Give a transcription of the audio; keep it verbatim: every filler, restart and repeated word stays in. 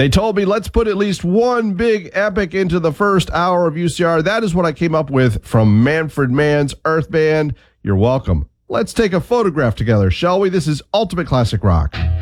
They told me, let's put at least one big epic into the first hour of U C R. That is what I came up with from Manfred Mann's Earth Band. You're welcome. Let's take a photograph together, shall we? This is Ultimate Classic Rock.